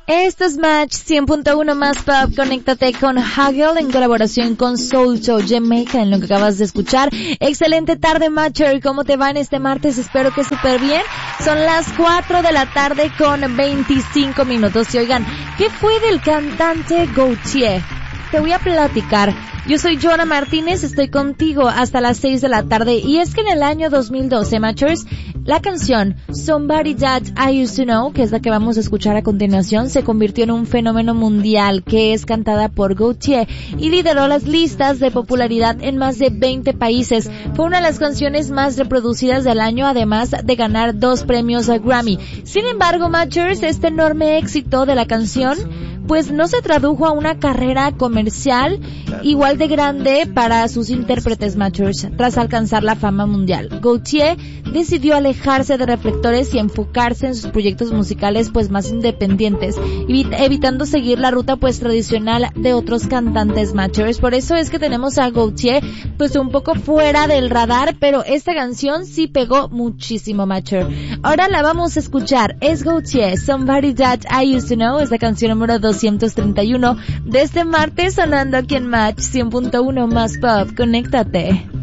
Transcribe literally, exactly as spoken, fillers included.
Esto es Match cien punto uno más Pop. Conéctate con Hagel en colaboración con Soul Show Jamaica en lo que acabas de escuchar. Excelente tarde, Matcher. ¿Cómo te va en este martes? Espero que súper bien. Son las cuatro de la tarde con veinticinco minutos. Y oigan, ¿qué fue del cantante Gautier? Te voy a platicar. Yo soy Joana Martínez, estoy contigo hasta las seis de la tarde. Y es que en el año dos mil doce, Matchers, la canción Somebody That I Used to Know, que es la que vamos a escuchar a continuación, se convirtió en un fenómeno mundial que es cantada por Gautier y lideró las listas de popularidad en más de veinte países. Fue una de las canciones más reproducidas del año, además de ganar dos premios a Grammy. Sin embargo, Matchers, este enorme éxito de la canción pues no se tradujo a una carrera comercial igual de grande para sus intérpretes, Matchers. Tras alcanzar la fama mundial, Gautier decidió alejarse de reflectores y enfocarse en sus proyectos musicales pues más independientes, evitando seguir la ruta pues tradicional de otros cantantes, Matchers. Por eso es que tenemos a Gautier pues un poco fuera del radar, pero esta canción sí pegó muchísimo, Matcher. Ahora la vamos a escuchar. Es Gautier, Somebody That I Used to Know, es la canción número doscientos treinta y uno de este martes, sonando aquí en Match cien punto uno más Pop. Conéctate.